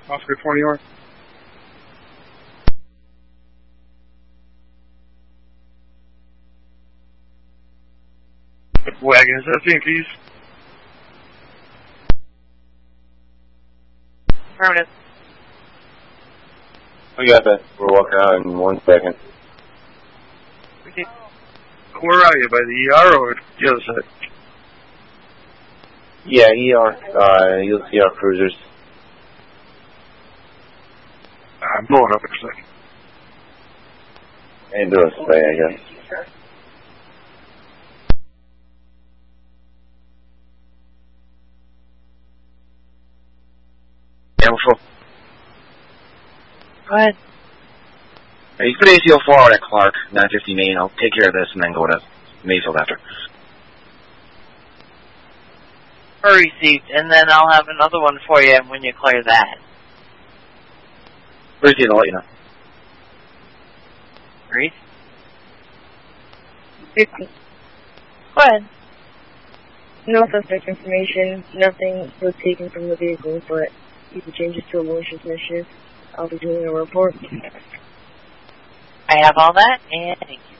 Oscar 21. Wagon, is that Yankees? Affirmative. We got that. We're walking out in 1 second. Where are you, by the ER or the other side? Yeah, ER. You'll see our cruisers. I'm pulling up in a second. Ain't doing stay, I guess. Yeah, we're full. Go ahead. Hey, you put ACO 4 out at Clark, 950 Main. I'll take care of this and then go to Mayfield after. Received, and then I'll have another one for you when you clear that. Received, I'll let you know. Reese? 50. Go ahead. No suspect information. Nothing was taken from the vehicle, but you can change it to a malicious mischief. I'll be doing a report. I have all that, and thank you.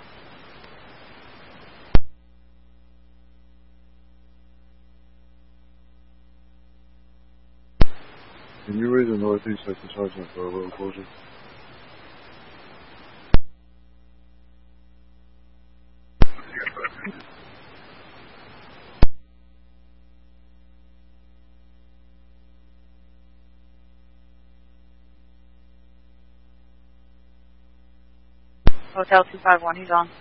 Can you read the Northeast Second Sergeant for a road closure? Hotel 251, he's on.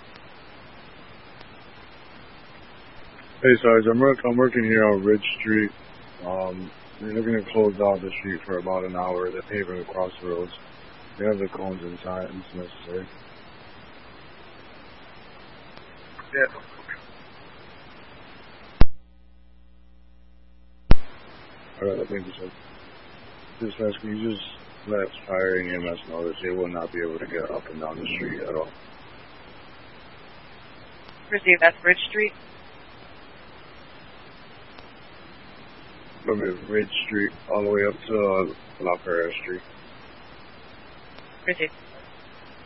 Hey, Sarge, I'm working here on Ridge Street. They're looking to close off the street for about an hour. They're paving across the roads. They have the cones inside, and it's necessary. Yeah. Alright, thank you, sir. Dispatch, can you just let fire and EMS know that they will not be able to get up and down the street at all? Received, that's Bridge Street. From Ridge Street all the way up to La Ferrer Street. Received.